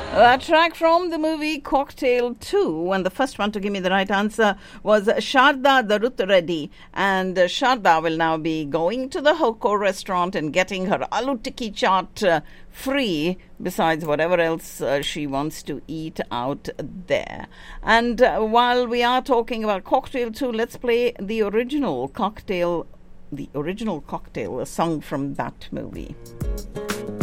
A track from the movie Cocktail 2, and the first one to give me the right answer was Sharda Darut Reddy. And Sharda will now be going to the Hoko restaurant and getting her aloo tikki chaat free, besides whatever else she wants to eat out there. And while we are talking about Cocktail 2, let's play the original Cocktail, a song from that movie.